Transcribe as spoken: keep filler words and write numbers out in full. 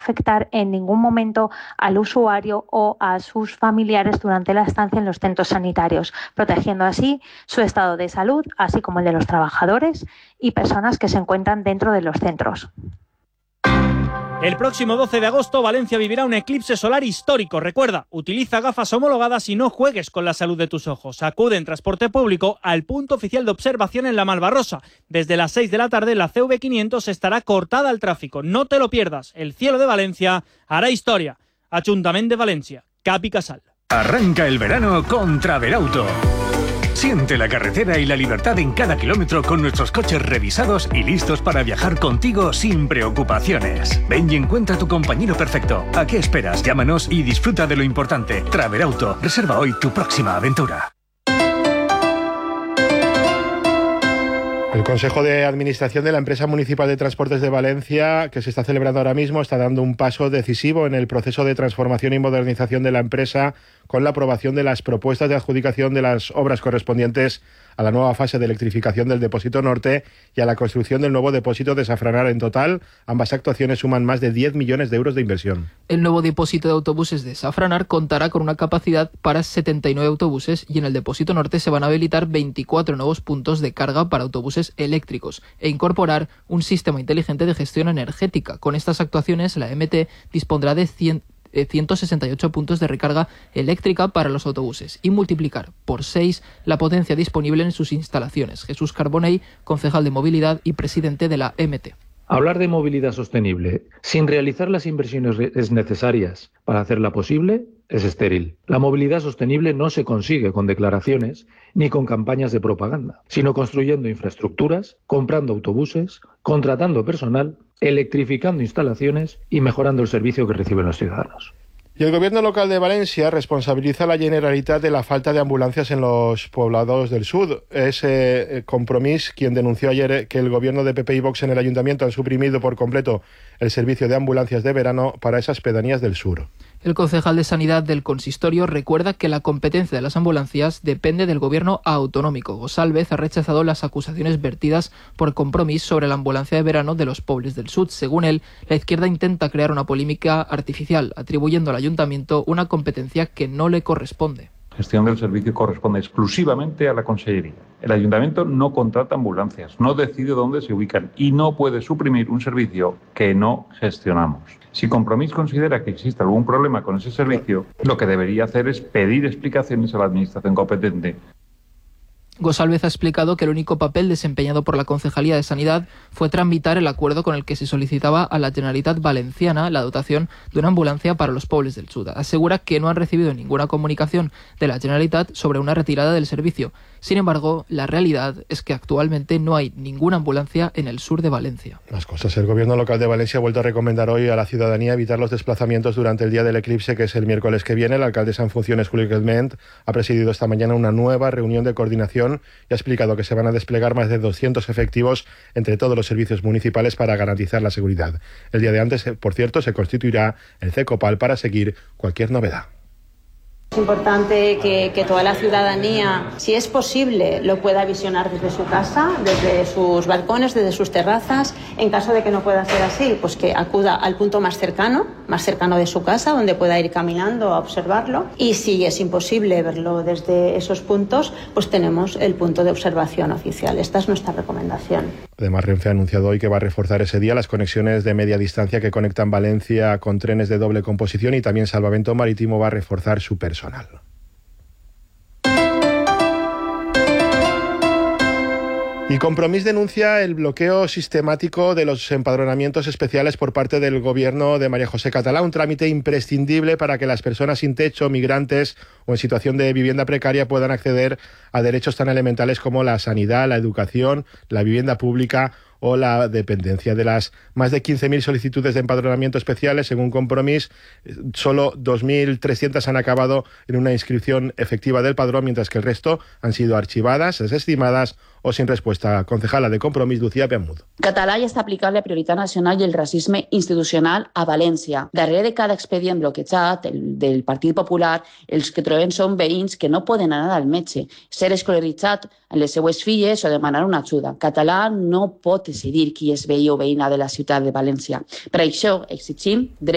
afectar en ningún momento al usuario o a sus familiares durante la estancia en los centros sanitarios, protegiendo así su estado de salud, así como el de los trabajadores y personas que se encuentran dentro de los centros. El próximo doce de agosto, Valencia vivirá un eclipse solar histórico. Recuerda, utiliza gafas homologadas y no juegues con la salud de tus ojos. Acude en transporte público al punto oficial de observación en la Malvarrosa. Desde las seis de la tarde, la C V quinientos estará cortada al tráfico. No te lo pierdas. El cielo de Valencia hará historia. Ayuntamiento de Valencia. Capi Casal. Arranca el verano con Travelauto. Siente la carretera y la libertad en cada kilómetro con nuestros coches revisados y listos para viajar contigo sin preocupaciones. Ven y encuentra tu compañero perfecto. ¿A qué esperas? Llámanos y disfruta de lo importante. Travelauto. Reserva hoy tu próxima aventura. El Consejo de Administración de la Empresa Municipal de Transportes de Valencia, que se está celebrando ahora mismo, está dando un paso decisivo en el proceso de transformación y modernización de la empresa con la aprobación de las propuestas de adjudicación de las obras correspondientes a la nueva fase de electrificación del Depósito Norte y a la construcción del nuevo depósito de Safranar. En total, ambas actuaciones suman más de diez millones de euros de inversión. El nuevo depósito de autobuses de Safranar contará con una capacidad para setenta y nueve autobuses y en el Depósito Norte se van a habilitar veinticuatro nuevos puntos de carga para autobuses eléctricos e incorporar un sistema inteligente de gestión energética. Con estas actuaciones, la M T dispondrá de cien ciento sesenta y ocho puntos de recarga eléctrica para los autobuses y multiplicar por seis la potencia disponible en sus instalaciones. Jesús Carbonell, concejal de movilidad y presidente de la M T. Hablar de movilidad sostenible sin realizar las inversiones necesarias para hacerla posible es estéril. La movilidad sostenible no se consigue con declaraciones ni con campañas de propaganda, sino construyendo infraestructuras, comprando autobuses, contratando personal, electrificando instalaciones y mejorando el servicio que reciben los ciudadanos. Y el Gobierno local de Valencia responsabiliza a la Generalitat de la falta de ambulancias en los poblados del sur. Es eh, Compromís quien denunció ayer que el Gobierno de P P y Vox en el Ayuntamiento han suprimido por completo el servicio de ambulancias de verano para esas pedanías del sur. El concejal de Sanidad del Consistorio recuerda que la competencia de las ambulancias depende del gobierno autonómico. González ha rechazado las acusaciones vertidas por Compromís sobre la ambulancia de verano de los pobres del sur. Según él, la izquierda intenta crear una polémica artificial, atribuyendo al ayuntamiento una competencia que no le corresponde. La gestión del servicio corresponde exclusivamente a la Consellería. El ayuntamiento no contrata ambulancias, no decide dónde se ubican y no puede suprimir un servicio que no gestionamos. Si Compromís considera que existe algún problema con ese servicio, lo que debería hacer es pedir explicaciones a la administración competente. González ha explicado que el único papel desempeñado por la Concejalía de Sanidad fue tramitar el acuerdo con el que se solicitaba a la Generalitat Valenciana la dotación de una ambulancia para los pobres del sur. Asegura que no han recibido ninguna comunicación de la Generalitat sobre una retirada del servicio. Sin embargo, la realidad es que actualmente no hay ninguna ambulancia en el sur de Valencia. Las cosas. El Gobierno local de Valencia ha vuelto a recomendar hoy a la ciudadanía evitar los desplazamientos durante el día del eclipse, que es el miércoles que viene. El alcalde en funciones, Julio Clement, ha presidido esta mañana una nueva reunión de coordinación y ha explicado que se van a desplegar más de doscientos efectivos entre todos los servicios municipales para garantizar la seguridad. El día de antes, por cierto, se constituirá el CECOPAL para seguir cualquier novedad. Es importante que, que toda la ciudadanía, si es posible, lo pueda visionar desde su casa, desde sus balcones, desde sus terrazas. En caso de que no pueda ser así, pues que acuda al punto más cercano, más cercano de su casa, donde pueda ir caminando a observarlo. Y si es imposible verlo desde esos puntos, pues tenemos el punto de observación oficial. Esta es nuestra recomendación. Además, Renfe ha anunciado hoy que va a reforzar ese día las conexiones de media distancia que conectan Valencia con trenes de doble composición, y también Salvamento Marítimo va a reforzar su personal. Y Compromís denuncia el bloqueo sistemático de los empadronamientos especiales por parte del Gobierno de María José Catalá, un trámite imprescindible para que las personas sin techo, migrantes o en situación de vivienda precaria puedan acceder a derechos tan elementales como la sanidad, la educación, la vivienda pública o la dependencia. De las más de quince mil solicitudes de empadronamiento especiales, según Compromís, solo dos mil trescientas han acabado en una inscripción efectiva del padrón, mientras que el resto han sido archivadas, desestimadas o sin respuesta. Concejala de Compromís, Lucía Peamud. Català ja està aplicant la prioritat nacional i el racisme institucional a València. Darrere de cada expedient bloquejat el, del Partit Popular, els que trobem són veïns que no poden anar al metge, ser escolaritzat en les seues filles o demanar una ajuda. Català no pot decidir qui és veí o veïna de la ciutat de València. Per això exigim drets